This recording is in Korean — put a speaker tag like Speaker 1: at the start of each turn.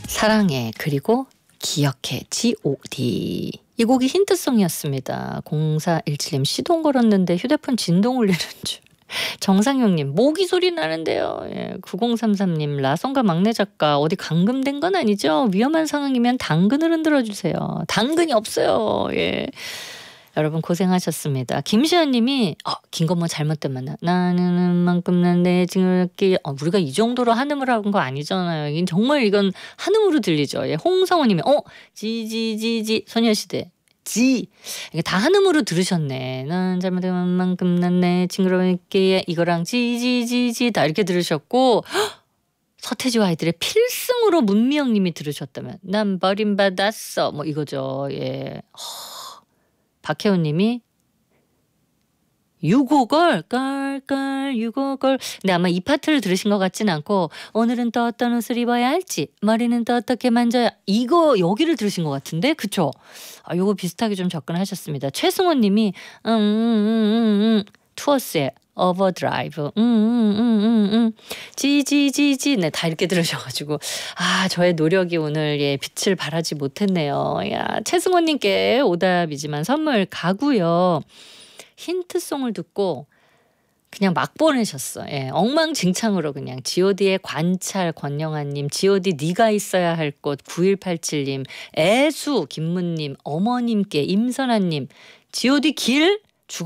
Speaker 1: 사랑해 그리고 기억해 G.O.D. 이 곡이 힌트송이었습니다. 0417님 시동 걸었는데 휴대폰 진동 울리는 줄. 정상용님 모기 소리 나는데요. 예, 9033님 라성과 막내 작가 어디 감금된 건 아니죠? 위험한 상황이면 당근을 흔들어 주세요. 당근이 없어요. 예. 여러분 고생하셨습니다. 김시연님이 김건모 잘못된 만남 나는 만큼 난내 지금께 우리가 이 정도로 한음을 한 거 아니잖아요. 이건 한음으로 들리죠. 예, 홍성호님이 지지지지 소녀시대 지 이게 다 한음으로 들으셨네. 난 잘못된 만큼 난내 징그럽게 이거랑 지지지지 다 이렇게 들으셨고 서태지와 아이들의 필승으로 문미영님이 들으셨다면 난 버림받았어 뭐 이거죠. 예. 박혜원님이 유고걸 깔깔 유고걸 근데 아마 이 파트를 들으신 것 같진 않고 오늘은 또 어떤 옷을 입어야 할지 머리는 또 어떻게 만져야 이거 여기를 들으신 것 같은데 그쵸? 요거 비슷하게 좀 접근하셨습니다. 최승호님이 투어스의 오버드라이브 지지지지 네, 다 이렇게 들으셔가지고 저의 노력이 오늘 빛을 발하지 못했네요. 야 최승호님께 오답이지만 선물 가고요. 힌트송을 듣고 그냥 막 보내셨어. 예, 엉망진창으로 그냥 G.O.D의 관찰 권영아님, G.O.D 네가 있어야 할 곳 9187님, 애수 김문님, 어머님께 임선아님, G.O.D 길